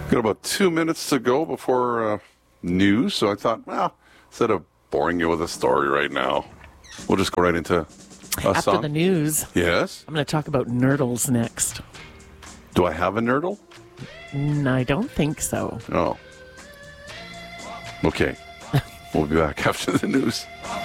Got about 2 minutes to go before news, so I thought, well, instead of boring you with a story right now, we'll just go right into a After song. the news, Yes? I'm going to talk about nurdles next. Do I have a nurdle? I don't think so. Oh. Okay. We'll be back after the news.